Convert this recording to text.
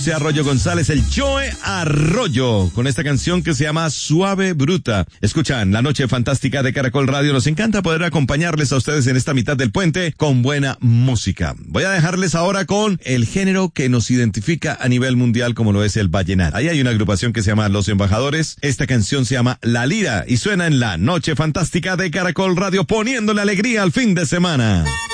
Arroyo González, el Joe Arroyo, con esta canción que se llama Suave Bruta. Escuchan La Noche Fantástica de Caracol Radio. Nos encanta poder acompañarles a ustedes en esta mitad del puente con buena música. Voy a dejarles ahora con el género que nos identifica a nivel mundial, como lo es el vallenato. Ahí hay una agrupación que se llama Los Embajadores. Esta canción se llama La Lira y suena en La Noche Fantástica de Caracol Radio, poniéndole alegría al fin de semana.